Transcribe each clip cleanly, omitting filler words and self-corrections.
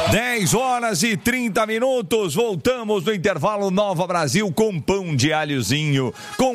10h30, voltamos no intervalo Nova Brasil com pão de alhozinho,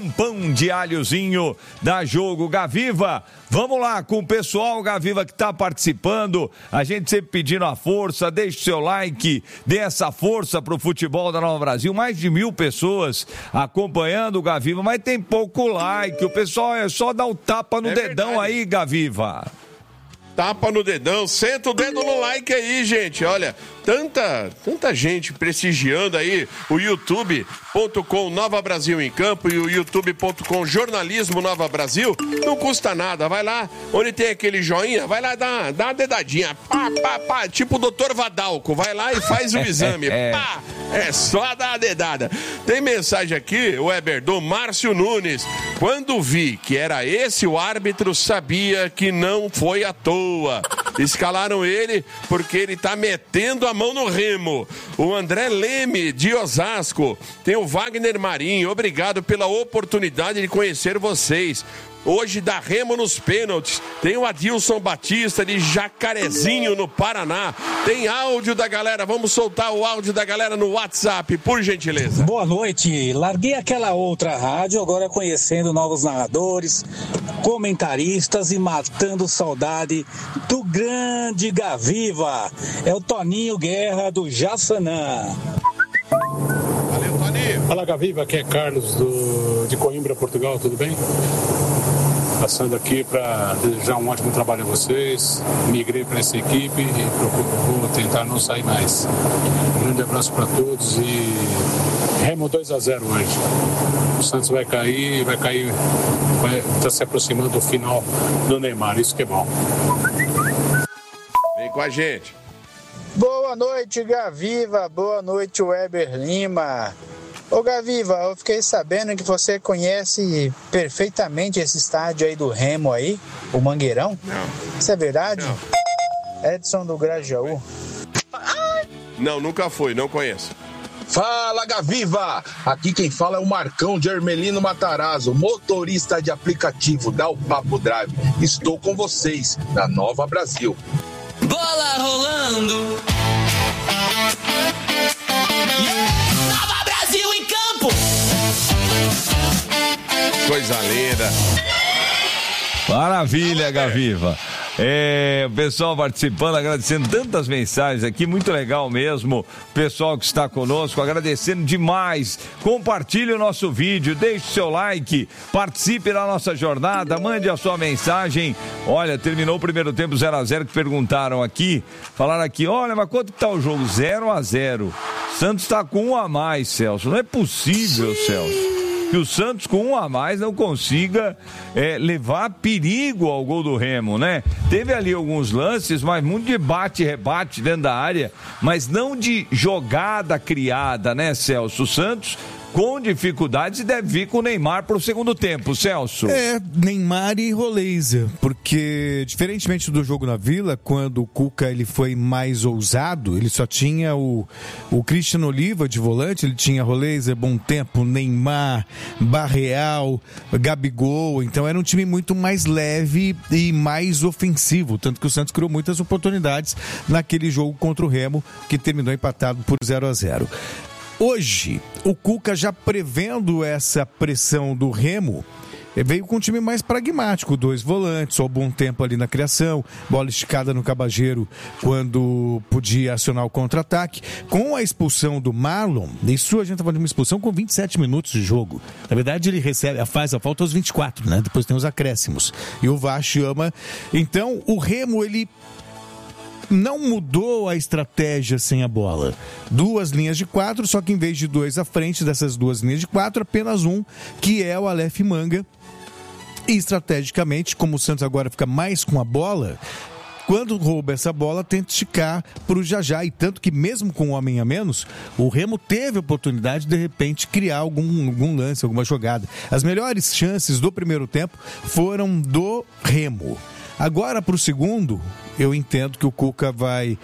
da Jogo Gaviva. Vamos lá com o pessoal, Gaviva, que está participando, a gente sempre pedindo a força, deixe o seu like, dê essa força pro futebol da Nova Brasil, mais de 1.000 pessoas acompanhando o Gaviva, mas tem pouco like, o pessoal é só dar o tapa no dedão verdade. Aí, Gaviva. Tapa no dedão, senta o dedo no like aí, gente. Olha, tanta gente prestigiando aí o youtube.com Nova Brasil em Campo e o youtube.com Jornalismo Nova Brasil. Não custa nada, vai lá, onde tem aquele joinha, vai lá dar uma dedadinha. Pá, tipo o doutor Vadalco, vai lá e faz o exame. Pá, é só dar a dedada. Tem mensagem aqui, Weber, do Márcio Nunes. Quando vi que era esse o árbitro, sabia que não foi à toa. Escalaram ele porque ele tá metendo a mão no remo. O André Leme, de Osasco. Tem o Wagner Marinho. Obrigado pela oportunidade de conhecer vocês. Hoje dá remo nos pênaltis. Tem o Adilson Batista de Jacarezinho, no Paraná. Tem áudio da galera. Vamos soltar o áudio da galera no WhatsApp, por gentileza. Boa noite. Larguei aquela outra rádio, agora conhecendo novos narradores, comentaristas e matando saudade do grande Gaviva. É o Toninho Guerra, do Jaçanã. Valeu, Toninho. Fala, Gaviva. Aqui é Carlos, de Coimbra, Portugal. Tudo bem? Passando aqui para desejar um ótimo trabalho a vocês. Migrei para essa equipe e vou tentar não sair mais. Um grande abraço para todos e remo 2-0 hoje. O Santos vai cair, está se aproximando do final do Neymar, isso que é bom. Vem com a gente. Boa noite, Gaviva. Boa noite, Weber Lima. Ô Gaviva, eu fiquei sabendo que você conhece perfeitamente esse estádio aí do Remo aí, o Mangueirão. Não. Isso é verdade? Não. Edson do Grajaú. Não, nunca fui, não conheço. Fala, Gaviva! Aqui quem fala é o Marcão de Hermelino Matarazzo, motorista de aplicativo da Papo Drive. Estou com vocês na Nova Brasil. Bola rolando. Nova Brasil em campo. Coisa linda. Maravilha, Gaviva. O pessoal participando, agradecendo tantas mensagens aqui, muito legal mesmo. O pessoal que está conosco, agradecendo demais. Compartilhe o nosso vídeo, deixe o seu like, participe da nossa jornada, mande a sua mensagem. Olha, terminou o primeiro tempo 0-0, que perguntaram aqui, falaram aqui, olha, mas quanto que tá o jogo? 0-0. Santos está com 1 a mais, Celso. Não é possível, Celso, que o Santos com 1 a mais não consiga levar perigo ao gol do Remo, né? Teve ali alguns lances, mas muito de bate e rebate dentro da área, mas não de jogada criada, né, Celso? O Santos com dificuldades e deve vir com o Neymar para o segundo tempo, Celso. Neymar e Roleza, porque diferentemente do jogo na Vila, quando o Cuca ele foi mais ousado, ele só tinha o Cristiano Oliva de volante, ele tinha Roleza, Bom Tempo, Neymar, Barreal, Gabigol, então era um time muito mais leve e mais ofensivo, tanto que o Santos criou muitas oportunidades naquele jogo contra o Remo, que terminou empatado por 0-0. Hoje, o Cuca já prevendo essa pressão do Remo, veio com um time mais pragmático, 2 volantes, só Bom Tempo ali na criação, bola esticada no Cabageiro quando podia acionar o contra-ataque. Com a expulsão do Marlon, isso a gente estava de uma expulsão com 27 minutos de jogo. Na verdade, ele faz a falta aos 24, né? Depois tem os acréscimos. E o VAR chama. Então, o Remo, ele não mudou a estratégia sem a bola. 2 linhas de 4, só que em vez de 2 à frente dessas 2 linhas de 4, apenas um, que é o Aleph Manga. E estrategicamente, como o Santos agora fica mais com a bola, quando rouba essa bola, tenta esticar para o Jajá. E tanto que mesmo com um homem a menos, o Remo teve a oportunidade de repente criar algum lance, alguma jogada. As melhores chances do primeiro tempo foram do Remo. Agora, para o segundo, eu entendo que o Cuca vai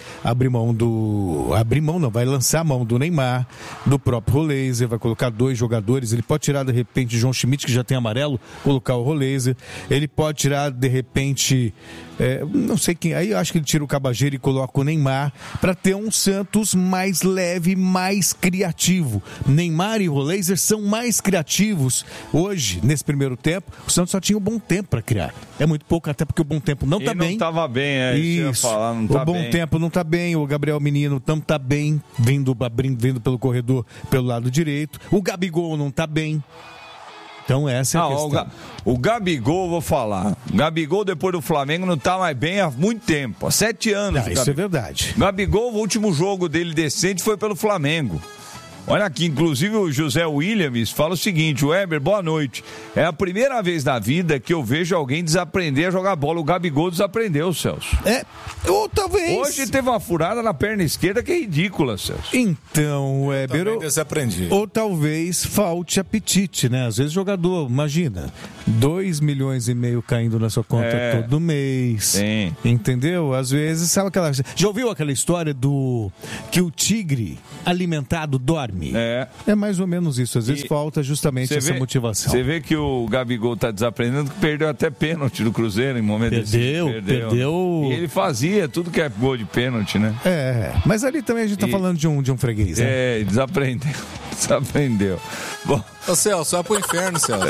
vai lançar a mão do Neymar, do próprio Roleiser, vai colocar 2 jogadores, ele pode tirar de repente o João Schmidt, que já tem amarelo, colocar o Roleiser, ele pode tirar de repente, não sei quem, aí eu acho que ele tira o Cabageiro e coloca o Neymar, para ter um Santos mais leve, mais criativo. Neymar e Roleiser são mais criativos hoje, nesse primeiro tempo. O Santos só tinha um bom tempo para criar, é muito pouco, até porque o bom tempo não tá bem. Não estava bem, isso. Eu ia falar, não tá o bom bem. tempo não tá bem, o Gabriel Menino não tá bem, vindo pelo corredor, pelo lado direito, o Gabigol não tá bem. Então essa é a questão. O Gabigol, vou falar. O Gabigol, depois do Flamengo, não tá mais bem há muito tempo. Há 7 anos. Isso é verdade. O Gabigol, o último jogo dele decente foi pelo Flamengo. Olha aqui, inclusive o José Williams fala o seguinte: Weber, boa noite. É a primeira vez na vida que eu vejo alguém desaprender a jogar bola. O Gabigol desaprendeu, Celso. Ou talvez. Hoje teve uma furada na perna esquerda que é ridícula, Celso. Então, Weber. Eu desaprendi. Ou talvez falte apetite, né? Às vezes o jogador, imagina, 2,5 milhões caindo na sua conta todo mês. Sim. Entendeu? Às vezes, sabe aquela. Já ouviu aquela história do que o tigre alimentado dorme? É mais ou menos isso. Às vezes falta justamente essa motivação. Você vê que o Gabigol tá desaprendendo, que perdeu até pênalti do Cruzeiro em momento Perdeu. E ele fazia tudo que é gol de pênalti, né? Mas ali também a gente tá falando de um freguês, né? Desaprendeu. Bom, Ô Celso, vai pro inferno, Celso.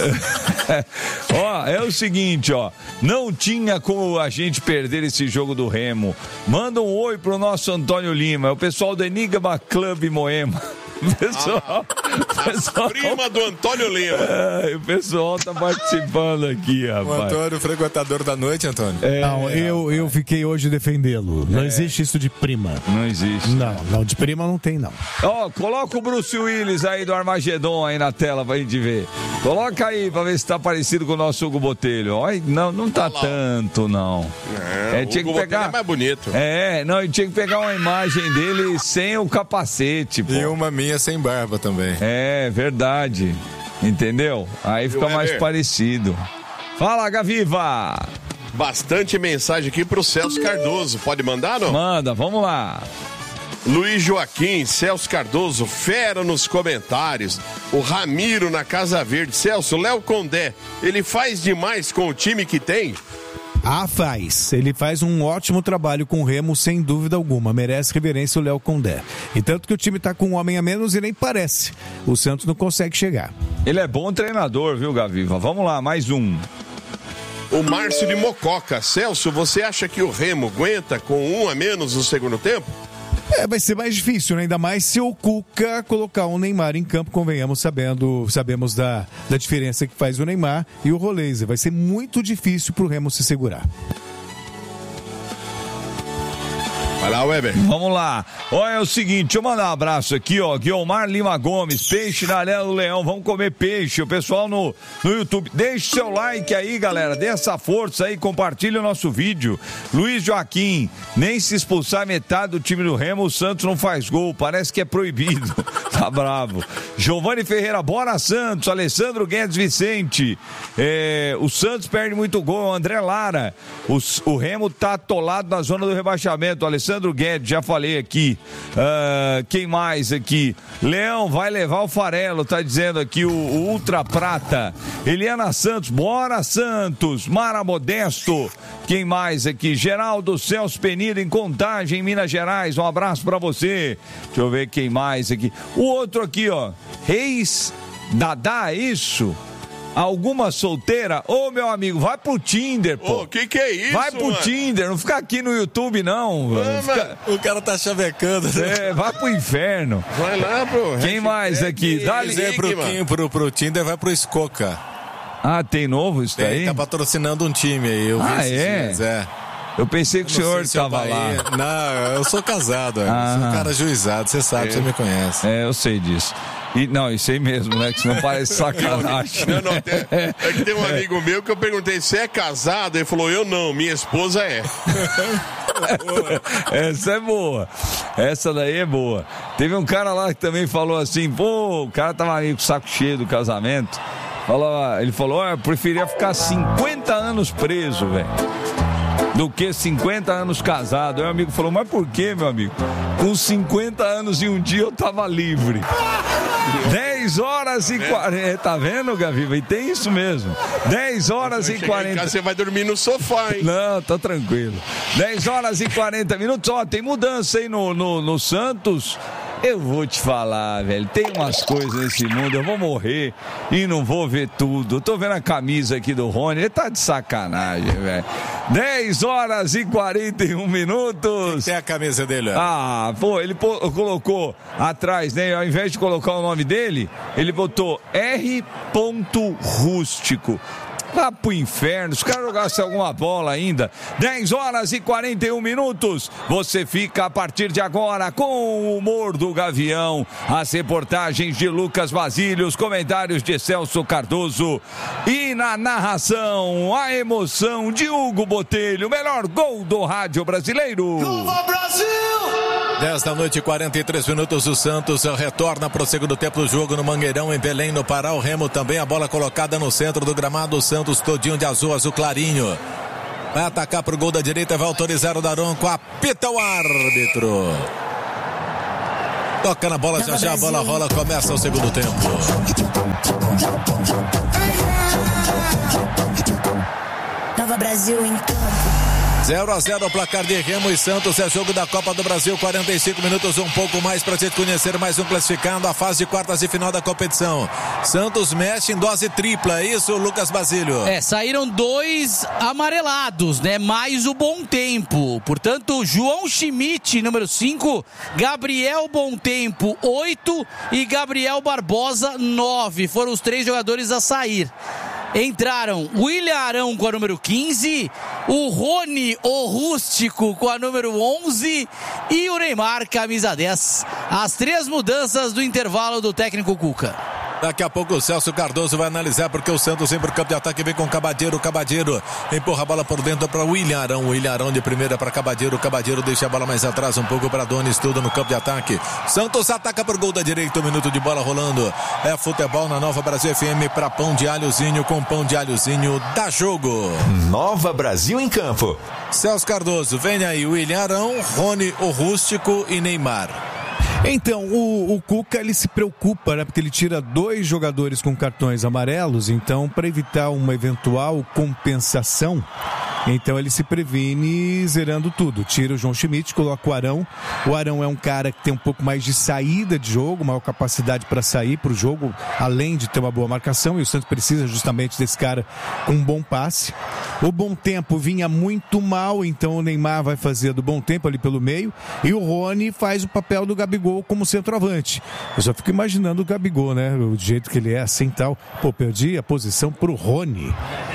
É o seguinte, não tinha como a gente perder esse jogo do Remo. Manda um oi pro nosso Antônio Lima, é o pessoal do Enigma Club Moema. Pessoal, prima do Antônio Lima. O pessoal tá participando aqui, rapaz. O Antônio, frequentador da noite, Antônio. Não, eu fiquei hoje defendê-lo. Não existe isso de prima. Não existe. Não, de prima não tem, não. Coloca o Bruce Willis aí do Armagedon aí na tela pra gente ver. Coloca aí pra ver se tá parecido com o nosso Hugo Botelho. Não tá tanto, não. Tinha que pegar... é mais bonito. Ele tinha que pegar uma imagem dele sem o capacete, pô. E uma minha sem barba também. É verdade. Entendeu? Aí fica mais parecido. Fala, Gaviva! Bastante mensagem aqui pro Celso Cardoso. Pode mandar, não? Manda, vamos lá. Luiz Joaquim, Celso Cardoso, fera nos comentários. O Ramiro na Casa Verde. Celso, Léo Condé, ele faz demais com o time que tem? Faz. Ele faz um ótimo trabalho com o Remo, sem dúvida alguma. Merece reverência o Léo Condé. E tanto que o time tá com um homem a menos e nem parece. O Santos não consegue chegar. Ele é bom treinador, viu, Gaviva? Vamos lá, mais um. O Márcio de Mococa. Celso, você acha que o Remo aguenta com um a menos no segundo tempo? Vai ser mais difícil, né? Ainda mais se o Cuca colocar o Neymar em campo, convenhamos, sabemos da diferença que faz o Neymar e o Roleiser. Vai ser muito difícil pro Remo se segurar. Vai lá, Weber. Vamos lá. É o seguinte, deixa eu mandar um abraço aqui, Guilmar Lima Gomes, peixe na Arena do Leão, vamos comer peixe. O pessoal no YouTube, deixe seu like aí, galera, dê essa força aí, compartilha o nosso vídeo. Luiz Joaquim, nem se expulsar metade do time do Remo, o Santos não faz gol, parece que é proibido. Tá bravo. Giovanni Ferreira, bora Santos. Alessandro Guedes Vicente, o Santos perde muito gol. André Lara, o Remo tá atolado na zona do rebaixamento. Alessandro Guedes, já falei aqui. Quem mais aqui? Leão vai levar o farelo, tá dizendo aqui o Ultra Prata. Eliana Santos, bora Santos. Mara Modesto, quem mais aqui? Geraldo Celso Penido em Contagem, Minas Gerais, um abraço pra você. Deixa eu ver quem mais aqui. O outro aqui, Reis Dadá, isso? Alguma solteira? Meu amigo, vai pro Tinder, pô. Que é isso, vai pro Tinder, não fica aqui no YouTube, não. O cara tá chavecando. Vai pro inferno. Vai lá, pô. Quem mais aqui? Dá-lhe pro Tinder, vai pro Escoca. Tem novo isso daí? Tá patrocinando um time aí, eu vi esses dias, Eu pensei que o senhor estava lá. Não, eu sou casado, sou um cara juizado, você sabe, você me conhece. Eu sei disso. Isso aí mesmo, né? Que senão parece sacanagem. É que tem um amigo meu que eu perguntei se é casado, ele falou, eu não, minha esposa é. Essa é boa. Essa daí é boa. Teve um cara lá que também falou assim, o cara tava meio com o saco cheio do casamento. Ele falou, eu preferia ficar 50 anos preso, velho. do que 50 anos casado. Aí o amigo falou, mas por que, meu amigo? Com 50 anos e um dia eu tava livre. 10 horas e 40. Tá vendo, Gaviva? E tem isso mesmo. 10 horas e 40. Em casa, você vai dormir no sofá, hein? Não, tá tranquilo. 10 horas e 40 minutos. Ó, tem mudança aí no Santos. Eu vou te falar, velho, tem umas coisas nesse mundo, eu vou morrer e não vou ver tudo. Eu tô vendo a camisa aqui do Rony, ele tá de sacanagem, velho. 10 horas e 41 minutos. Tem a camisa dele, ó. Ah, pô, ele colocou atrás, né, ao invés de colocar o nome dele, ele botou R. Rústico. Vá pro inferno, se o cara jogasse alguma bola ainda. 10 horas e 41 minutos. Você fica a partir de agora com o humor do Gavião, as reportagens de Lucas Basílio, os comentários de Celso Cardoso e na narração, a emoção de Hugo Botelho, o melhor gol do rádio brasileiro. Viva Brasil! 10 da noite, 43 minutos, o Santos retorna para o segundo tempo do jogo no Mangueirão, em Belém, no Pará. O Remo também, a bola colocada no centro do gramado, o Santos todinho de azul, azul clarinho. Vai atacar para o gol da direita, vai autorizar o Daronco, apita o árbitro. Toca na bola, já a bola rola, começa o segundo tempo. Nova Brasil em campo. 0-0 o placar de Remo e Santos, é jogo da Copa do Brasil, 45 minutos, um pouco mais para a gente conhecer mais um classificado, a fase de quartas de final da competição. Santos mexe em dose tripla, é isso, Lucas Basílio? Saíram 2 amarelados, né? Mais o Bom Tempo. Portanto, João Schmidt, número 5, Gabriel Bom Tempo, 8 e Gabriel Barbosa, 9. Foram os 3 jogadores a sair. Entraram William Arão com a número 15, o Rony, o Rústico, com a número 11 e o Neymar, camisa 10. As 3 mudanças do intervalo do técnico Cuca. Daqui a pouco o Celso Cardoso vai analisar porque o Santos vem para o campo de ataque, vem com o Cabadeiro empurra a bola por dentro para William Arão de primeira para Cabadeiro deixa a bola mais atrás um pouco para Donis, tudo no campo de ataque. Santos ataca por gol da direita, 1 minuto de bola rolando. É futebol na Nova Brasil FM para Pão de Alhozinho, com Pão de Alhozinho dá jogo. Nova Brasil em campo. Celso Cardoso, vem aí William Arão, Rony, o Rústico e Neymar. Então, o Cuca, ele se preocupa, né? Porque ele tira 2 jogadores com cartões amarelos, então, para evitar uma eventual compensação, então ele se previne zerando tudo. Tira o João Schmidt, coloca o Arão. O Arão é um cara que tem um pouco mais de saída de jogo, maior capacidade para sair para o jogo, além de ter uma boa marcação, e o Santos precisa justamente desse cara com um bom passe. O Bom Tempo vinha muito mal, então o Neymar vai fazer do Bom Tempo ali pelo meio, e o Rony faz o papel do Gabigol como centroavante. Eu só fico imaginando o Gabigol, né? O jeito que ele é, assim tal. Pô, perdi a posição pro Rony.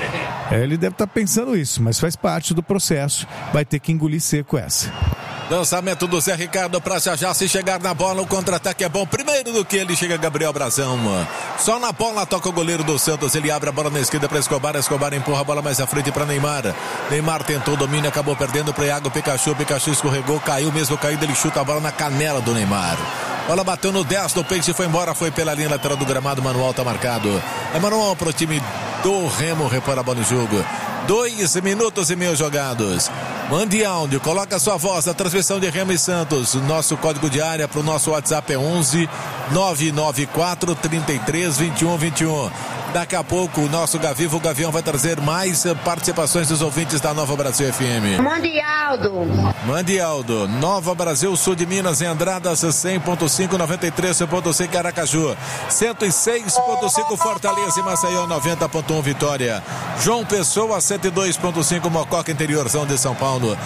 Ele deve estar pensando isso, mas faz parte do processo. Vai ter que engolir seco essa. Lançamento do Zé Ricardo para já se chegar na bola, o contra-ataque é bom. Primeiro do que ele chega Gabriel Brazão. Só na bola toca o goleiro do Santos, ele abre a bola na esquerda para Escobar empurra a bola mais à frente para Neymar. Neymar tentou o domínio, acabou perdendo para Iago Pikachu escorregou, caiu mesmo caído, ele chuta a bola na canela do Neymar. Bola bateu no 10 do Peixe, foi embora, foi pela linha lateral do gramado, manual tá marcado. É manual pro time do Remo repor a bola no jogo. 2 minutos e meio jogados. Mande áudio, coloca sua voz na transmissão de Remo e Santos. Nosso código de área para o nosso WhatsApp é 11 994 33 21 21. Daqui a pouco o nosso Gavivo, o Gavião, vai trazer mais participações dos ouvintes da Nova Brasil FM. Mande Aldo. Nova Brasil, sul de Minas, em Andradas, 100.5, 93.5 Aracaju, 106.5 Fortaleza e Maceió, 90.1 Vitória. João Pessoa, 102.5 Mococa, interiorzão de São Paulo,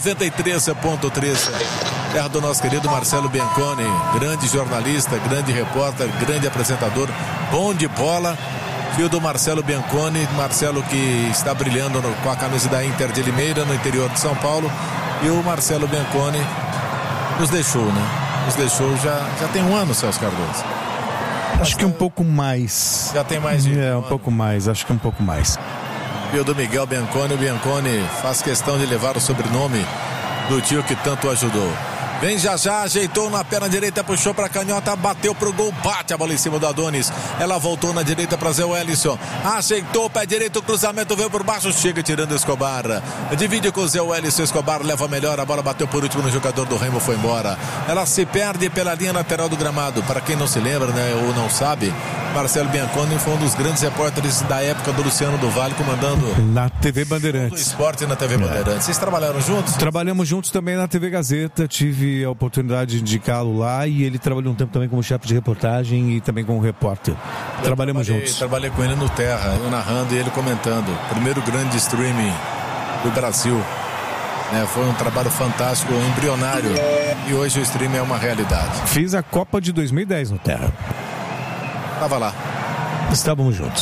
93.3. Terra do nosso querido Marcelo Bianconi, grande jornalista, grande repórter, grande apresentador, bom de bola. Filho do Marcelo Bianconi, Marcelo que está brilhando com a camisa da Inter de Limeira, no interior de São Paulo. E o Marcelo Bianconi nos deixou, né? Nos deixou já tem 1 ano, Celso Cardoso. Acho que um pouco mais. Já tem mais de um pouco mais, acho que um pouco mais. Filho do Miguel Bianconi, o Bianconi faz questão de levar o sobrenome do tio que tanto ajudou. Vem já, ajeitou na perna direita, puxou pra canhota, bateu pro gol, bate a bola em cima do Adonis. Ela voltou na direita pra Zé Wellison. Ajeitou o pé direito, o cruzamento veio por baixo, chega tirando Escobar. Divide com o Zé Wellison, Escobar leva melhor, a bola bateu por último no jogador do Remo, foi embora. Ela se perde pela linha lateral do gramado. Para quem não se lembra, né, ou não sabe, Marcelo Bianconi foi um dos grandes repórteres da época do Luciano do Vale, comandando na TV Bandeirantes. Do esporte na TV Bandeirantes. Vocês trabalharam juntos? Trabalhamos juntos também na TV Gazeta, tive a oportunidade de indicá-lo lá e ele trabalhou um tempo também como chefe de reportagem e também como repórter. Trabalhamos juntos. Trabalhei com ele no Terra, eu narrando e ele comentando. Primeiro grande streaming do Brasil. Foi um trabalho fantástico, embrionário. E hoje o streaming é uma realidade. Fiz a Copa de 2010 no Terra. Estava lá. Estávamos juntos.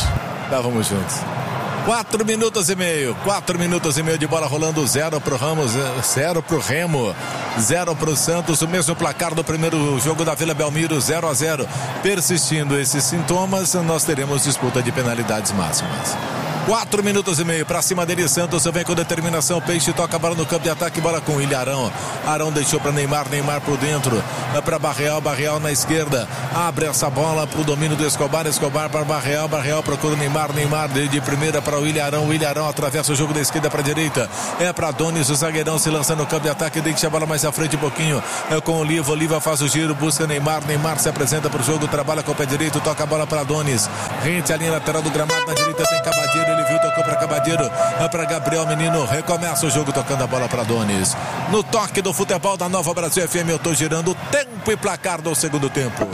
4 minutos e meio de bola rolando, 0 pro Ramos, 0 pro Remo, 0 pro Santos, o mesmo placar do primeiro jogo da Vila Belmiro, 0-0. Persistindo esses sintomas, nós teremos disputa de penalidades máximas. 4 minutos e meio pra cima dele, Santos vem com determinação, Peixe toca a bola no campo de ataque, bola com o William Arão. Arão deixou pra Neymar por dentro, pra Barreal na esquerda, abre essa bola pro domínio do Escobar para Barreal procura o Neymar de primeira para o William Arão atravessa o jogo da esquerda pra direita, é pra Adonis, o zagueirão se lança no campo de ataque, deixa a bola mais à frente um pouquinho, com o Oliva faz o giro, busca Neymar se apresenta pro jogo, trabalha com o pé direito, toca a bola pra Adonis, rente a linha lateral do gramado, na direita tem Cavadeiro, ele viu, tocou para Cavadeiro, para Gabriel Menino, recomeça o jogo tocando a bola para Adonis. No toque do futebol da Nova Brasil FM, eu tô girando o tempo e placar do segundo tempo.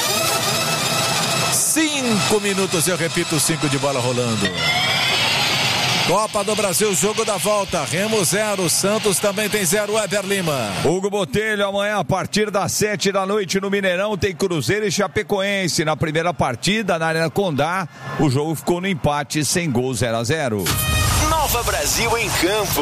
5 minutos, eu repito, 5 de bola rolando. Copa do Brasil, jogo da volta, Remo 0, Santos também tem 0, Weber Lima. Hugo Botelho, amanhã a partir das 7 da noite no Mineirão tem Cruzeiro e Chapecoense. Na primeira partida, na Arena Condá, o jogo ficou no empate sem gol, 0-0. Nova Brasil em campo.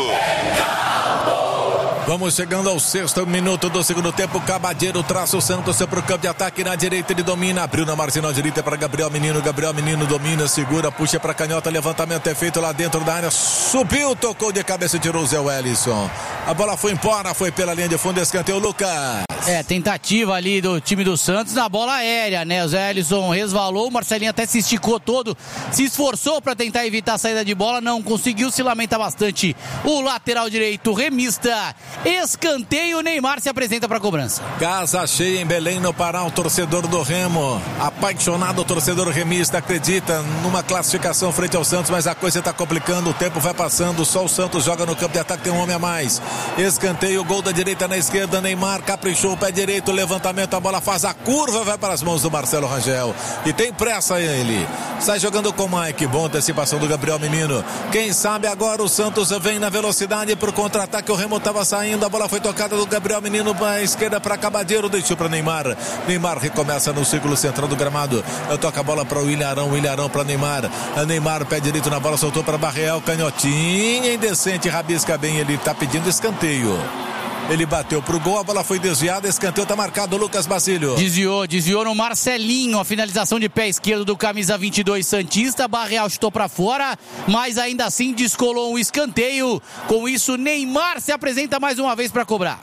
Vamos chegando ao 6º minuto do segundo tempo. Cavadeiro traça o Santos para o campo de ataque na direita, ele domina, abriu na marginal direita para Gabriel Menino domina, segura, puxa para canhota, levantamento é feito lá dentro da área, subiu, tocou de cabeça e tirou o Zé Wellison. A bola foi embora, foi pela linha de fundo, escanteio, Lucas. Tentativa ali do time do Santos na bola aérea, né? O Zé Wellison resvalou, o Marcelinho até se esticou todo, se esforçou para tentar evitar a saída de bola, não conseguiu, se lamenta bastante o lateral direito remista. Escanteio, Neymar se apresenta para a cobrança. Casa cheia em Belém, no Pará, o torcedor do Remo, apaixonado torcedor remista, acredita numa classificação frente ao Santos, mas a coisa está complicando, o tempo vai passando, só o Santos joga no campo de ataque, tem um homem a mais. Escanteio, gol da direita na esquerda, Neymar caprichou o pé direito, levantamento, a bola faz a curva, vai para as mãos do Marcelo Rangel e tem pressa ele, sai jogando com o Mike, boa antecipação do Gabriel Menino, quem sabe agora o Santos vem na velocidade pro contra-ataque, o Remo estava saindo, a bola foi tocada do Gabriel Menino para a esquerda para Cavadeiro, deixou para Neymar recomeça no círculo central do gramado, toca a bola para o William Arão para Neymar, pé direito na bola, soltou para Barreal, canhotinha indecente, rabisca bem, ele está pedindo escanteio. Ele bateu pro gol, a bola foi desviada, escanteio tá marcado, Lucas Basílio. Desviou no Marcelinho, a finalização de pé esquerdo do camisa 22 Santista, Barreal chutou pra fora, mas ainda assim descolou um escanteio. Com isso, Neymar se apresenta mais uma vez para cobrar.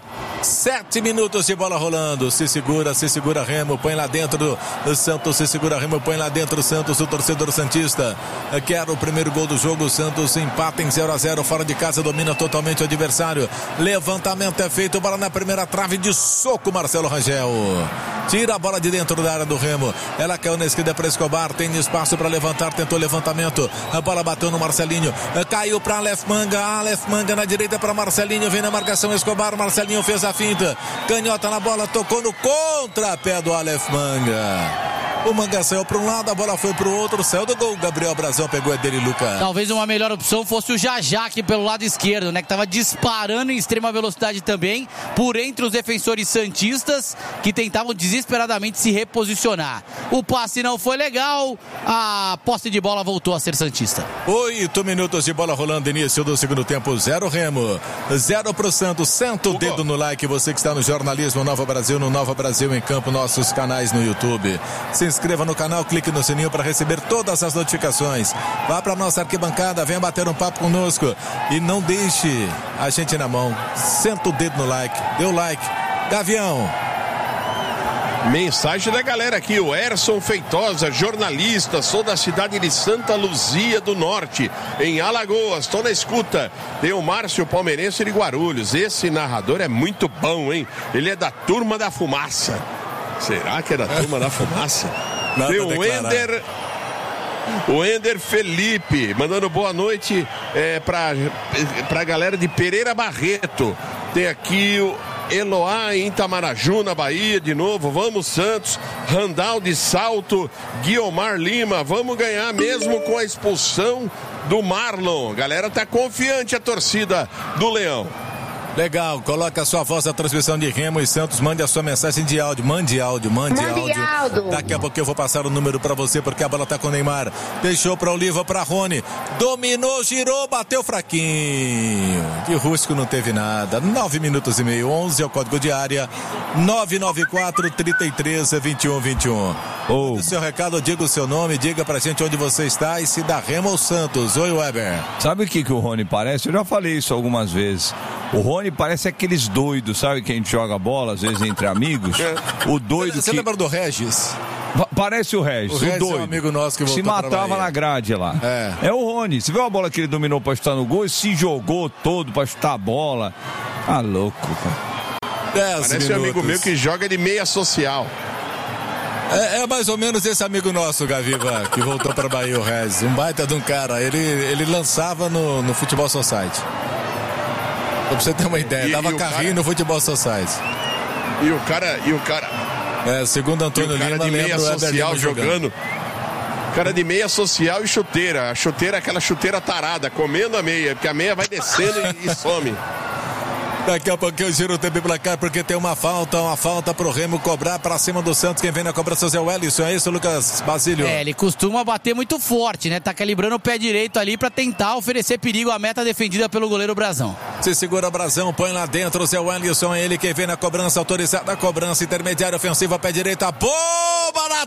7 minutos de bola rolando, se segura Remo, põe lá dentro do Santos, se segura Remo, põe lá dentro o Santos, o torcedor santista quer o primeiro gol do jogo, o Santos empata em 0-0, fora de casa, domina totalmente o adversário, levantamento é feito, bola na primeira trave de soco, Marcelo Rangel tira a bola de dentro da área do Remo, ela caiu na esquerda para Escobar, tem espaço para levantar, tentou levantamento, a bola bateu no Marcelinho, caiu para Aleph Manga na direita para Marcelinho, vem na marcação Escobar, Marcelinho fez a finta, canhota na bola, tocou no contrapé do Aleph Manga. O Manga saiu para um lado, a bola foi para o outro, saiu do gol, Gabriel Brazão pegou a dele, Lucas. Talvez uma melhor opção fosse o Jajá aqui pelo lado esquerdo, né? Que estava disparando em extrema velocidade também, por entre os defensores santistas, que tentavam desesperadamente se reposicionar. O passe não foi legal, a posse de bola voltou a ser santista. 8 minutos de bola rolando, início do segundo tempo, 0 Remo, 0 pro Santos, senta o dedo no like, você que está no jornalismo Nova Brasil, no Nova Brasil em Campo, nossos canais no YouTube. Se inscreva no canal, clique no sininho para receber todas as notificações. Vá para nossa arquibancada, venha bater um papo conosco e não deixe a gente na mão. Senta o dedo no like, dê o like, Gavião. Mensagem da galera aqui, o Erson Feitosa, jornalista, sou da cidade de Santa Luzia do Norte, em Alagoas, tô na escuta. Tem o Márcio Palmeirense de Guarulhos, esse narrador é muito bom, hein? Ele é da Turma da Fumaça. Será que é da Turma da Fumaça? Tem o Ender Felipe, mandando boa noite pra galera de Pereira Barreto. Tem aqui o Eloá em Itamaraju, na Bahia, de novo. Vamos, Santos. Randal de Salto. Guiomar Lima. Vamos ganhar mesmo com a expulsão do Marlon. Galera tá confiante, a torcida do Leão. Legal, coloca a sua voz na transmissão de Remo e Santos, mande a sua mensagem de áudio, mande áudio. Daqui a pouco eu vou passar o número pra você, porque a bola tá com o Neymar. Deixou pra Oliva, pra Rony, dominou, girou, bateu fraquinho. De rústico não teve nada. 9 minutos e meio, 11 é o código de área, 994-33-2121. Mande o seu recado, diga o seu nome, diga pra gente onde você está e se dá Remo ou Santos. Oi, Weber. Sabe o que o Rony parece? Eu já falei isso algumas vezes. O Rony parece aqueles doidos, sabe, que a gente joga bola, às vezes, entre amigos. O doido Você lembra do Regis? Parece o Regis, o doido. É um amigo nosso que voltou se matava na grade lá. É o Rony. Você viu a bola que ele dominou pra chutar no gol e se jogou todo pra chutar a bola? Tá louco, cara. Parece um amigo meu que joga de meia social. É mais ou menos esse amigo nosso, Gaviva, que voltou pra Bahia, o Regis. Um baita de um cara. Ele lançava no Futebol Society. Pra você ter uma ideia, dava carrinho no Futebol Society. E o cara... segundo Antônio Lima, de meia social jogando. Cara de meia social e chuteira. A chuteira é aquela chuteira tarada, comendo a meia, porque a meia vai descendo e some. Daqui a pouquinho eu giro o tempo e placar, porque tem uma falta pro Remo cobrar pra cima do Santos. Quem vem na cobrança é o Zé Wellison, é isso, Lucas Basílio? Ele costuma bater muito forte, né? Tá calibrando o pé direito ali pra tentar oferecer perigo à meta defendida pelo goleiro Brazão. Se segura Brazão, põe lá dentro o Zé Wellison, é ele quem vem na cobrança, autorizada a cobrança intermediária ofensiva, pé direito, a bomba na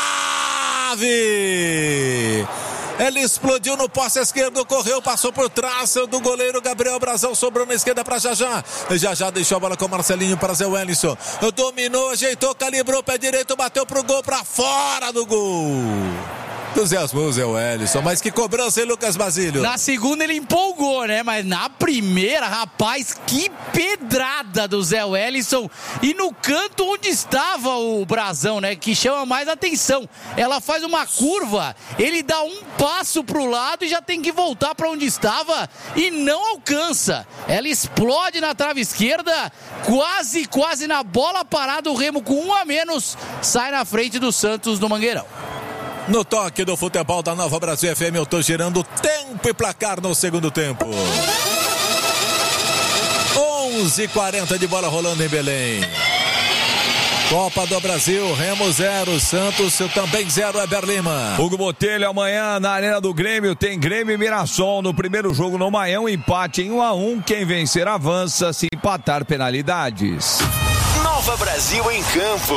trave! Ele explodiu no poste esquerdo, correu, passou por trás do goleiro Gabriel Brazão, sobrou na esquerda para Jajá. Jajá deixou a bola com o Marcelinho para Zé Wellison. Dominou, ajeitou, calibrou, pé direito, bateu pro gol, para fora do gol. Entusiasmou o Zé Wellison, mas que cobrança, hein, Lucas Basílio? Na segunda ele empolgou, né? Mas na primeira, rapaz, que pedrada do Zé Wellison. E no canto onde estava o Brazão, né? Que chama mais atenção. Ela faz uma curva, ele dá um passo pro lado e já tem que voltar para onde estava e não alcança. Ela explode na trave esquerda, quase na bola parada. O Remo com 1 a menos sai na frente do Santos no Mangueirão. No toque do futebol da Nova Brasil FM, eu tô girando tempo e placar no segundo tempo. 11h40 de bola rolando em Belém. Copa do Brasil, Remo 0, Santos também 0, Weber Lima. Hugo Botelho, amanhã na Arena do Grêmio tem Grêmio e Mirassol. No primeiro jogo no Maião, empate em 1-1. Quem vencer avança, se empatar penalidades. Nova Brasil em campo.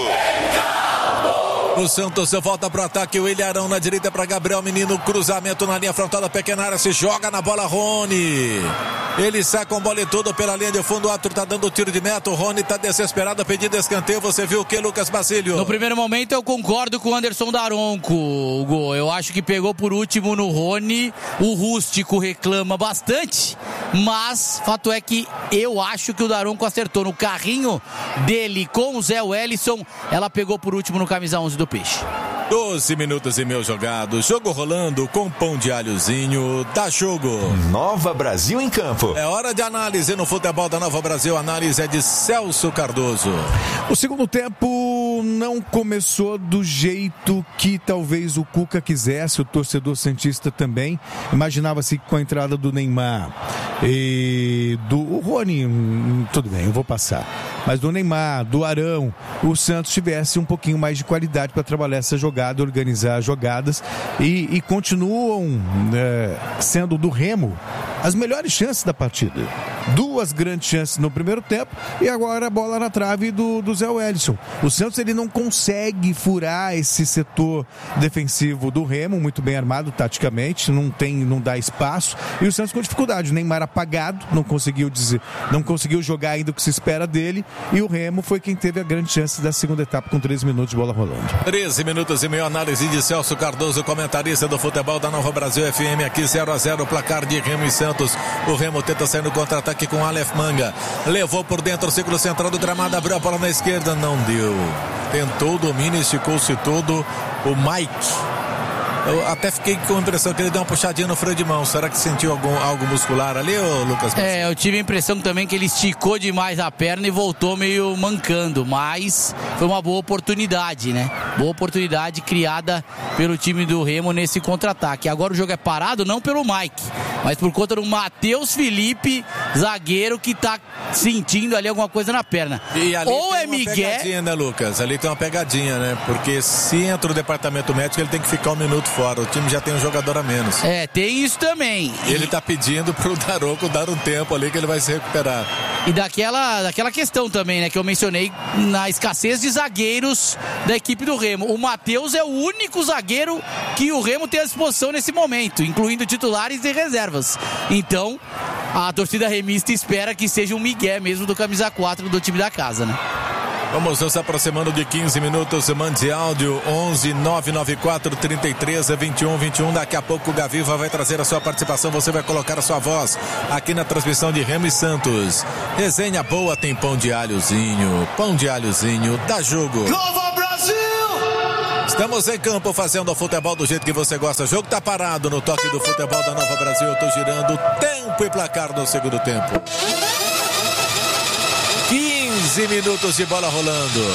O Santos volta pro ataque, o Ilharão na direita para Gabriel Menino, cruzamento na linha frontal da pequena área, se joga na bola Rony. Ele sai com bola e tudo pela linha de fundo, o árbitro tá dando tiro de meta, o Rony tá desesperado pedindo escanteio. Você viu o que, Lucas Basílio? No primeiro momento eu concordo com o Anderson Daronco, Hugo. Eu acho que pegou por último no Rony. O Rústico reclama bastante, mas fato é que eu acho que o Daronco acertou no carrinho dele com o Zé Wellison. Ela pegou por último no camisa 11 do Peixe. 12 minutos e meio jogados, jogo rolando com pão de alhozinho, dá jogo. Nova Brasil em campo. É hora de análise no futebol da Nova Brasil, análise é de Celso Cardoso. O segundo tempo não começou do jeito que talvez o Cuca quisesse, o torcedor santista também. Imaginava-se com a entrada do Neymar e do Rony, tudo bem, eu vou passar. Mas do Neymar, do Arão, o Santos tivesse um pouquinho mais de qualidade para trabalhar essa jogada, organizar jogadas e continuam sendo do Remo as melhores chances da partida. duas grandes chances no primeiro tempo e agora a bola na trave do Zé Wellison. O Santos ele não consegue furar esse setor defensivo do Remo, muito bem armado taticamente, não dá espaço, e o Santos com dificuldade. O Neymar apagado, não conseguiu jogar ainda o que se espera dele, e o Remo foi quem teve a grande chance da segunda etapa com 13 minutos de bola rolando. 13 minutos e meio, análise de Celso Cardoso, comentarista do futebol da Nova Brasil FM, aqui 0-0, placar de Remo e Santos. O Remo tenta sair no contra-ataque com Aleph Manga, levou por dentro o círculo central do gramado, abriu a bola na esquerda, não deu, tentou o domínio, esticou-se todo o Mike. Eu até fiquei com a impressão que ele deu uma puxadinha no freio de mão. Será que sentiu algo muscular ali, ô Lucas? Eu tive a impressão também que ele esticou demais a perna e voltou meio mancando, mas foi uma boa oportunidade, né? Boa oportunidade criada pelo time do Remo nesse contra-ataque. Agora o jogo é parado não pelo Mike, mas por conta do Matheus Felipe, zagueiro, que tá sentindo ali alguma coisa na perna. E ali ou tem é uma Miguel, pegadinha, né, Lucas? Ali tem uma pegadinha, né? Porque se entra o departamento médico, ele tem que ficar um minuto fora. O time já tem um jogador a menos. Tem isso também. Ele tá pedindo pro Daronco dar um tempo ali que ele vai se recuperar. E daquela questão também, né, que eu mencionei, na escassez de zagueiros da equipe do Remo. O Matheus é o único zagueiro que o Remo tem à disposição nesse momento, incluindo titulares e reservas. Então, a torcida remista espera que seja um migué mesmo do camisa 4 do time da casa, né? Vamos nos aproximando de 15 minutos, mande áudio 11 994 33 21 21. Daqui a pouco o Gaviva vai trazer a sua participação, você vai colocar a sua voz aqui na transmissão de Remo e Santos. Resenha boa, tem pão de alhozinho, dá jogo. Nova Brasil! Estamos em campo fazendo o futebol do jeito que você gosta. O jogo tá parado no toque do futebol da Nova Brasil. Eu tô girando tempo e placar no segundo tempo. 15 minutos de bola rolando.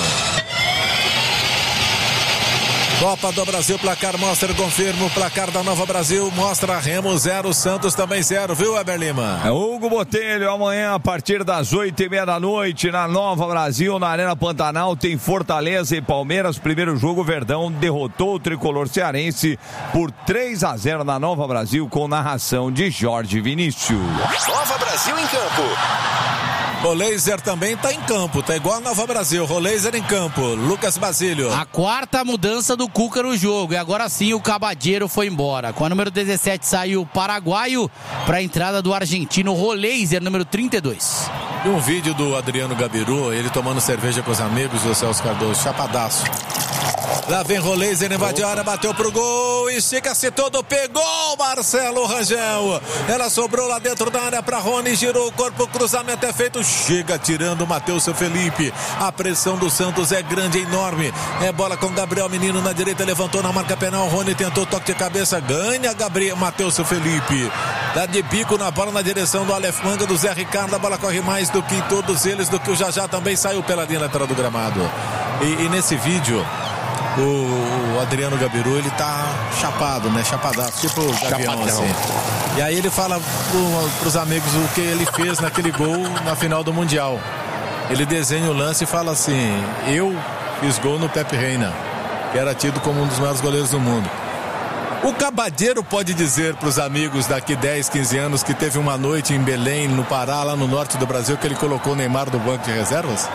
Copa do Brasil, placar mostra, confirma o placar da Nova Brasil, mostra Remo 0, Santos também 0, viu, Weber Lima? Hugo Botelho, amanhã a partir das 8h30 da noite na Nova Brasil, na Arena Pantanal, tem Fortaleza e Palmeiras. Primeiro jogo, Verdão derrotou o tricolor cearense por 3-0 na Nova Brasil, com narração de Jorge Vinícius. Nova Brasil em campo. Roleiser também tá em campo, tá igual a Nova Brasil, Roleiser em campo, Lucas Basílio. A quarta mudança do Cuca no jogo, e agora sim o Cabadeiro foi embora. Com a número 17 saiu o paraguaio para a entrada do argentino Roleiser, número 32. E um vídeo do Adriano Gabiru, ele tomando cerveja com os amigos do Celso Cardoso, chapadaço. Lá vem Roleiser, invadiu a área, bateu pro gol, estica-se todo, pegou Marcelo Rangel. Ela sobrou lá dentro da área para Rony, girou o corpo, o cruzamento é feito, chega tirando o Matheus Felipe. A pressão do Santos é grande, enorme. É bola com Gabriel Menino na direita, levantou na marca penal, Rony tentou toque de cabeça, ganha Matheus Felipe. Dá de bico na bola na direção do Aleph Manga, do Zé Ricardo, a bola corre mais do que todos eles, do que o Jajá também saiu pela linha lateral do gramado. E nesse vídeo, o Adriano Gabiru, ele tá chapado, né? Chapadaço, tipo o Gavião, assim. E aí ele fala pros amigos o que ele fez naquele gol na final do Mundial. Ele desenha o lance e fala assim: eu fiz gol no Pepe Reina, que era tido como um dos maiores goleiros do mundo. O Cabadeiro pode dizer pros amigos daqui 10, 15 anos que teve uma noite em Belém, no Pará, lá no norte do Brasil, que ele colocou o Neymar no banco de reservas?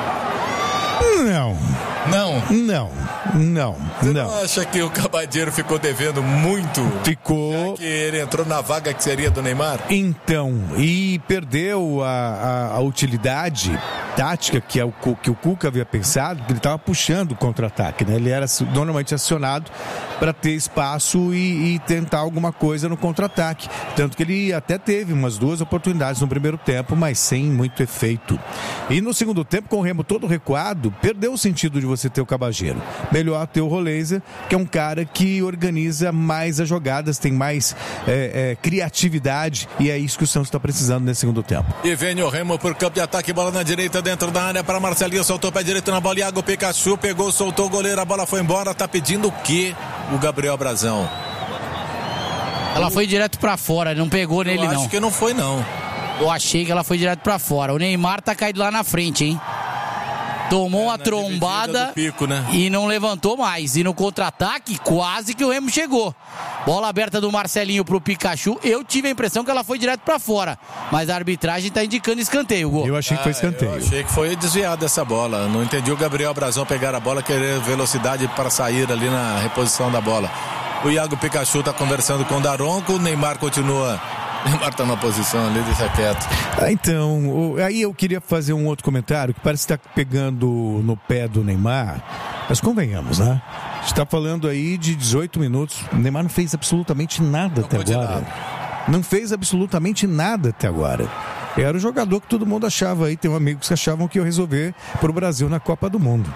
Não. Você não acha que o Cabadeiro ficou devendo muito? Ficou. Já que ele entrou na vaga que seria do Neymar? Então, e perdeu a utilidade tática que o Cuca havia pensado, que ele estava puxando o contra-ataque, né? Ele era normalmente acionado para ter espaço e tentar alguma coisa no contra-ataque. Tanto que ele até teve umas 2 oportunidades no primeiro tempo, mas sem muito efeito. E no segundo tempo, com o Remo todo recuado, perdeu o sentido de você ter o Cabageiro. Melhor ter o Roleiser, que é um cara que organiza mais as jogadas, tem mais criatividade, e é isso que o Santos está precisando nesse segundo tempo. E vem o Remo por campo de ataque, bola na direita, dentro da área para Marcelinho, soltou o pé direito na bola, Iago Pikachu pegou, soltou o goleiro, a bola foi embora. Tá pedindo o quê o Gabriel Brazão? Ela foi direto para fora, não pegou nele não. Eu acho que não foi não. Eu achei que ela foi direto para fora. O Neymar tá caído lá na frente, hein? Tomou uma trombada pico, né? E não levantou mais. E no contra-ataque, quase que o Remo chegou. Bola aberta do Marcelinho pro Pikachu. Eu tive a impressão que ela foi direto pra fora. Mas a arbitragem tá indicando escanteio, Gol. Eu achei que foi escanteio. Eu achei que foi desviado essa bola. Não entendi o Gabriel Brazão pegar a bola, querer velocidade para sair ali na reposição da bola. O Iago Pikachu tá conversando com o Daronco. O Neymar continua. Neymar tá na posição ali, deixa quieto. Então, aí eu queria fazer um outro comentário que parece que tá pegando no pé do Neymar, mas convenhamos, né? A gente tá falando aí de 18 minutos, o Neymar não fez absolutamente nada até agora. Não fez absolutamente nada até agora. Era o jogador que todo mundo achava aí, tem amigos que achavam que ia resolver pro Brasil na Copa do Mundo.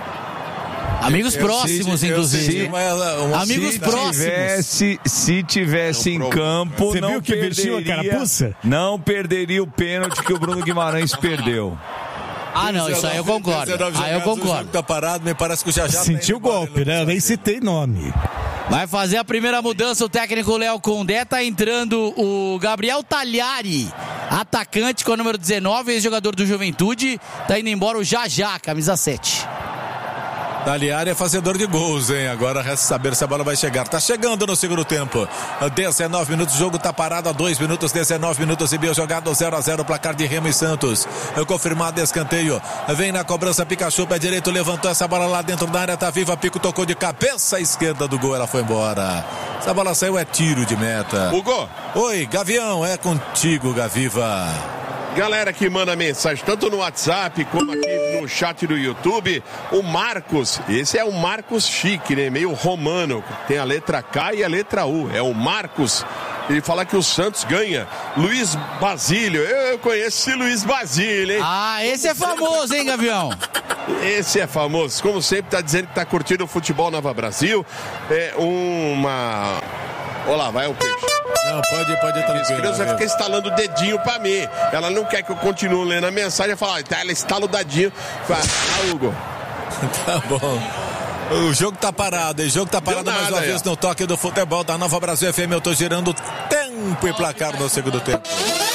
Amigos próximos, inclusive. Amigos próximos. Se tivesse em campo, você não viu que vestiu a carapuça? Não perderia o pênalti que o Bruno Guimarães perdeu. Ah, não, isso aí eu concordo. Aí eu concordo. Tá parado, me parece que o Jajá sentiu o golpe, né? Eu nem citei nome. Vai fazer a primeira mudança o técnico Léo Condé. Tá entrando o Gabriel Talhari, atacante com o número 19, ex-jogador do Juventude. Tá indo embora o Jajá, camisa 7. Talhari é fazedor de gols, hein? Agora resta saber se a bola vai chegar. Tá chegando no segundo tempo. 19 minutos, o jogo tá parado há 2 minutos, 19 minutos e meio jogado 0-0, placar de Remo e Santos. Confirmado escanteio. Vem na cobrança, Pikachu, pé direito, levantou essa bola lá dentro da área, tá viva, Pico tocou de cabeça à esquerda do gol, ela foi embora. Essa bola saiu, é tiro de meta. Hugo. Oi, Gavião, é contigo, Gaviva. Galera que manda mensagem tanto no WhatsApp como aqui no chat do YouTube. O Marcos, esse é o Marcos chique, né? Meio romano. Tem a letra K e a letra U. É o Marcos. Ele fala que o Santos ganha. Luiz Basílio. Eu conheço esse Luiz Basílio, hein? Ah, esse é famoso, hein, Gavião? Esse é famoso. Como sempre, tá dizendo que tá curtindo o futebol Nova Brasil. É uma... Olha lá, vai o peixe. Não, pode tranquilo. A criança vai ficar instalando o dedinho pra mim. Ela não quer que eu continue lendo a mensagem. Ela instala o dadinho. Fala, Hugo. Tá bom. O jogo tá parado, o jogo tá parado mais uma vez no toque do futebol da Nova Brasil FM. Eu tô girando tempo e placar no segundo tempo.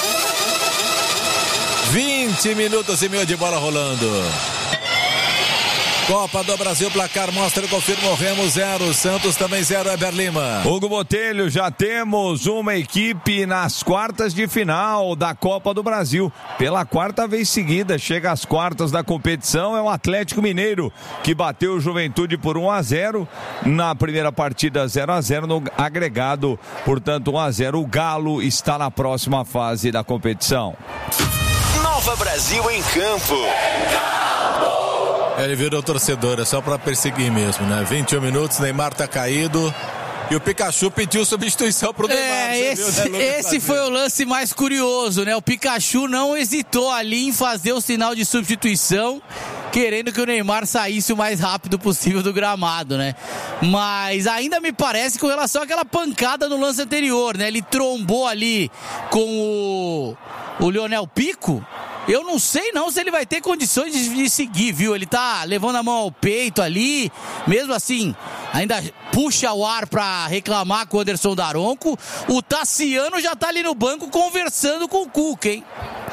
20 minutos e meio de bola rolando. Copa do Brasil, placar mostra e confirma o Remo 0, Santos também 0, Eber Lima. Hugo Botelho, já temos uma equipe nas quartas de final da Copa do Brasil. Pela 4ª vez seguida, chega às quartas da competição, é o Atlético Mineiro, que bateu o Juventude por 1-0, na primeira partida 0-0, no agregado, portanto 1-0, o Galo está na próxima fase da competição. Nova Brasil em campo. Ele virou torcedor, é só pra perseguir mesmo, né? 21 minutos, Neymar tá caído e o Pikachu pediu substituição pro Neymar. Esse foi o lance mais curioso, né? O Pikachu não hesitou ali em fazer o sinal de substituição, querendo que o Neymar saísse o mais rápido possível do gramado, né? Mas ainda me parece com relação àquela pancada no lance anterior, né? Ele trombou ali com o Lionel Pico. Eu não sei não se ele vai ter condições de seguir, viu? Ele tá levando a mão ao peito ali, mesmo assim, ainda puxa o ar pra reclamar com o Anderson Daronco. O Tassiano já tá ali no banco conversando com o Cuca, hein?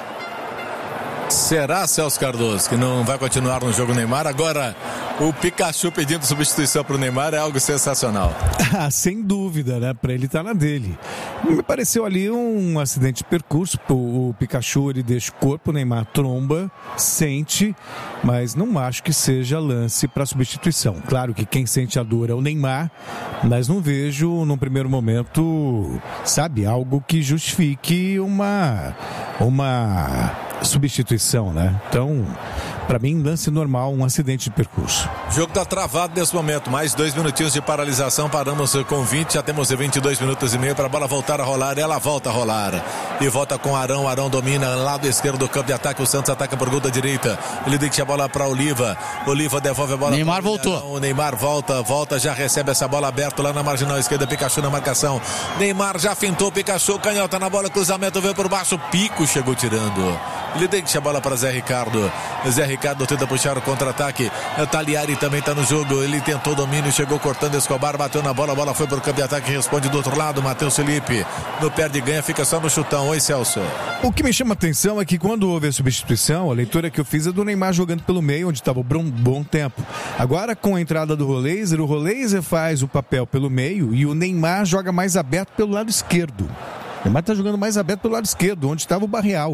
Será, Celso Cardoso, que não vai continuar no jogo Neymar? Agora, o Pikachu pedindo substituição pro Neymar é algo sensacional. Ah, sem dúvida, né? Pra ele tá na dele. Me pareceu ali um acidente de percurso. O Pikachu, ele deixa o corpo, o Neymar tromba, sente, mas não acho que seja lance para substituição. Claro que quem sente a dor é o Neymar, mas não vejo, num primeiro momento, sabe, algo que justifique uma substituição, né? Então, para mim, lance normal, um acidente de percurso. O jogo tá travado nesse momento, mais 2 minutinhos de paralisação, paramos com 20, já temos 22 minutos e meio para a bola voltar a rolar, ela volta a rolar, e volta com Arão domina, lado esquerdo do campo de ataque, o Santos ataca por gol da direita, ele deixa a bola para Oliva devolve a bola. Neymar voltou. O Neymar volta, já recebe essa bola aberta lá na marginal esquerda, Pikachu na marcação, Neymar já fintou, Pikachu, canhota na bola, cruzamento veio por baixo, Pico chegou tirando. Ele deixa a bola para Zé Ricardo. Zé Ricardo tenta puxar o contra-ataque. Taliari também está no jogo. Ele tentou domínio, chegou cortando Escobar, bateu na bola, a bola foi para o campo de ataque, responde do outro lado, Matheus Felipe. No perde e ganha, fica só no chutão. Oi, Celso. O que me chama a atenção é que quando houve a substituição, a leitura que eu fiz é do Neymar jogando pelo meio, onde estava um bom tempo. Agora, com a entrada do Roleiser, o Roleiser faz o papel pelo meio e o Neymar joga mais aberto pelo lado esquerdo. O Neymar está jogando mais aberto pelo lado esquerdo, onde estava o Barreal.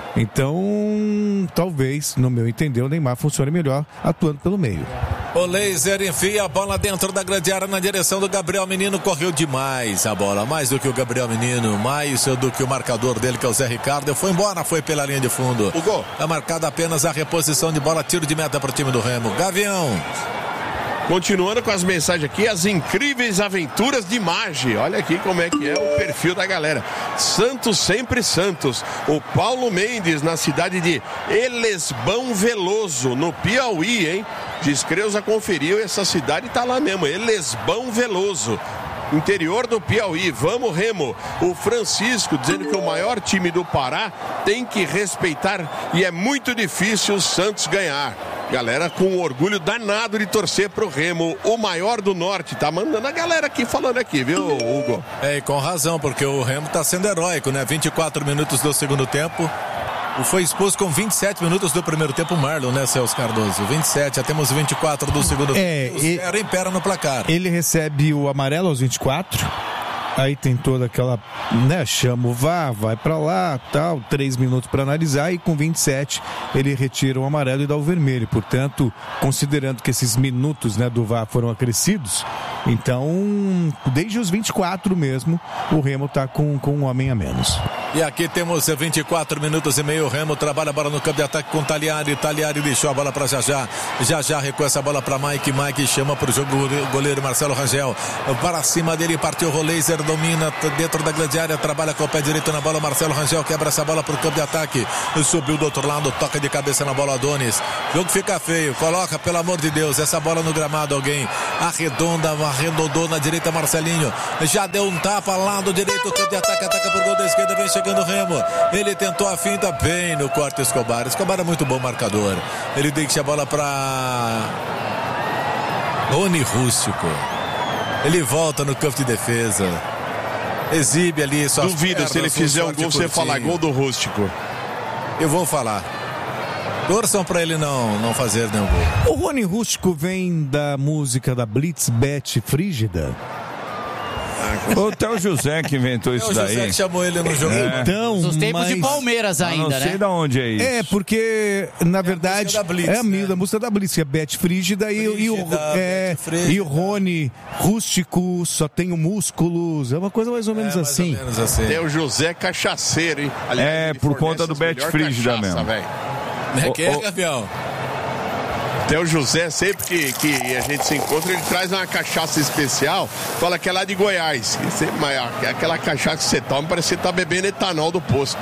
Então, talvez, no meu entender, o Neymar funcione melhor atuando pelo meio. O Laser enfia a bola dentro da grande área na direção do Gabriel Menino. Correu demais a bola, mais do que o Gabriel Menino, mais do que o marcador dele, que é o Zé Ricardo. Foi embora, foi pela linha de fundo. O gol. É marcada apenas a reposição de bola, tiro de meta para o time do Remo. Gavião. Continuando com as mensagens aqui, as incríveis aventuras de Magi. Olha aqui como é que é o perfil da galera. Santos, sempre Santos. O Paulo Mendes, na cidade de Elesbão Veloso, no Piauí, hein? Descreuza conferiu, essa cidade tá lá mesmo, Elesbão Veloso. Interior do Piauí, vamos Remo. O Francisco dizendo que o maior time do Pará tem que respeitar e é muito difícil o Santos ganhar. Galera com orgulho danado de torcer pro Remo, o maior do norte. Tá mandando a galera aqui falando aqui, viu, Hugo? É, e com razão, porque o Remo tá sendo heróico, né? 24 minutos do segundo tempo. Foi expulso com 27 minutos do primeiro tempo o Marlon, né, Celso Cardoso? 27, já temos 24 do segundo tempo. O impera no placar. Ele recebe o amarelo aos 24. Aí tem toda aquela, né, chama o VAR, vai pra lá, tal, 3 minutos para analisar e com 27 ele retira o amarelo e dá o vermelho. Portanto, considerando que esses minutos, né, do VAR foram acrescidos, então, desde os 24 mesmo, o Remo tá com um homem a menos. E aqui temos 24 minutos e meio. O Remo trabalha a bola no campo de ataque com Taliari. Taliari deixou a bola para Jajá. Jajá recua essa bola para Mike. Mike chama para o jogo o goleiro Marcelo Rangel. Para cima dele partiu o Roleiser. Domina dentro da grande área. Trabalha com o pé direito na bola. Marcelo Rangel quebra essa bola para o campo de ataque. Subiu do outro lado. Toca de cabeça na bola Adonis. O jogo fica feio. Coloca, pelo amor de Deus, essa bola no gramado. Alguém arredondou na direita. Marcelinho já deu um tapa lá do direito. O campo de ataque ataca por gol da esquerda. Vem chegando o Remo. Ele tentou a finta bem no corte Escobar. Escobar é muito bom marcador. Ele deixa a bola para Rony Rústico. Ele volta no campo de defesa. Exibe ali suas Duvido pernas, se ele fizer um gol, você falar gol do Rústico. Eu vou falar. Torçam pra ele não fazer nenhum gol. O Rony Rústico vem da música da Blitz Bet Frígida. Até o José que inventou isso daí. O José que chamou ele no jogo. Então, nos tempos de Palmeiras ainda, né? Não sei de onde é isso. É, porque, na verdade, Blitz, é a música da Blitz, que é Bet Frígida, e o Rony Rústico só tem músculos. É uma coisa mais ou menos assim. Mais ou menos assim. Tem o José Cachaceiro, hein? Aliás, por conta do Bet Frígida mesmo. Que é, campeão? Até o José, sempre que a gente se encontra, ele traz uma cachaça especial, fala que é lá de Goiás. Aquela cachaça que você toma, parece que você tá bebendo etanol do posto.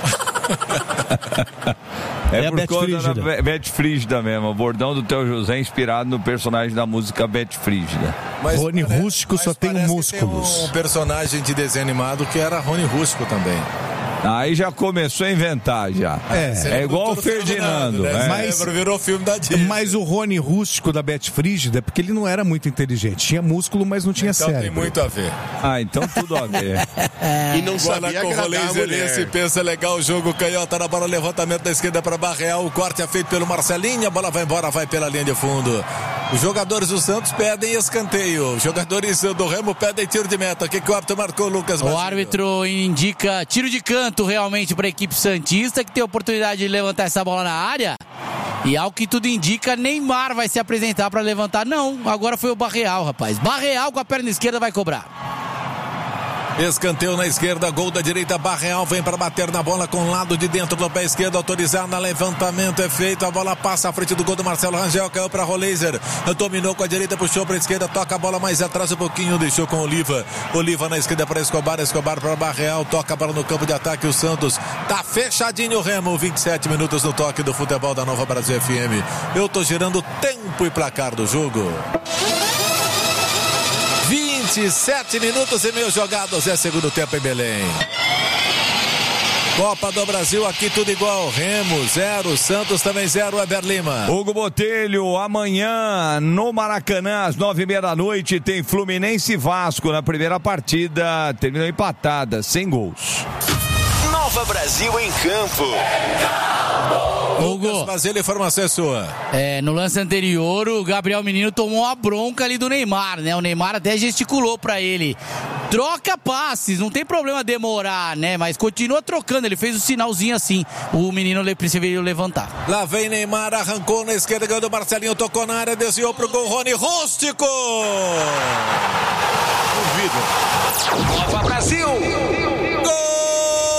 É por conta da Bet Frígida mesmo. O bordão do Theo José é inspirado no personagem da música Bet Frígida. Mas Rony Rústico só tem músculos. Tem um personagem de desenho animado que era Rony Rústico também. Aí já começou a inventar já. É igual o Ferdinando. Né? Mas virou filme da Disney. Mas o Rony Rústico da Bet Frígida, porque ele não era muito inteligente. Tinha músculo, mas não tinha cérebro. Tem muito a ver. Então tudo a ver. E não sabia agradar a mulher. Se pensa legal o jogo. Canhota na bola, levantamento da esquerda para Barreal. O corte é feito pelo Marcelinho. A bola vai embora, vai pela linha de fundo. Os jogadores do Santos pedem escanteio. Os jogadores do Remo pedem tiro de meta. O que o árbitro marcou, Lucas? O árbitro indica tiro de canto realmente para a equipe santista, que tem a oportunidade de levantar essa bola na área. E ao que tudo indica, Neymar vai se apresentar para levantar. Não, agora foi o Barreal, rapaz. Barreal com a perna esquerda vai cobrar. Escanteio na esquerda, gol da direita, Barreal vem para bater na bola com o lado de dentro do pé esquerdo, autorizado, levantamento é feito, a bola passa à frente do gol do Marcelo Rangel, caiu para Roleiser, dominou com a direita, puxou para a esquerda, toca a bola mais atrás um pouquinho, deixou com Oliva na esquerda para Escobar para Barreal, toca a bola no campo de ataque, o Santos tá fechadinho o Remo, 27 minutos no toque do futebol da Nova Brasil FM. Eu tô girando tempo e placar do jogo. 27 minutos e meio jogados, é segundo tempo em Belém. Copa do Brasil, aqui tudo igual. Remo 0, Santos também 0, Weber Lima. Hugo Botelho, amanhã no Maracanã, às 9h30 da noite, tem Fluminense e Vasco na primeira partida. Terminou empatada, sem gols. Nova Brasil em campo. Hugo, Basílio, informação sua. no lance anterior, o Gabriel Menino tomou uma bronca ali do Neymar, né? O Neymar até gesticulou pra ele. Troca passes, não tem problema demorar, né? Mas continua trocando, ele fez o sinalzinho assim. O menino preferiu levantar. Lá vem Neymar, arrancou na esquerda, ganhou do Marcelinho, tocou na área, desviou pro gol, Rony Rústico. Nova Brasil.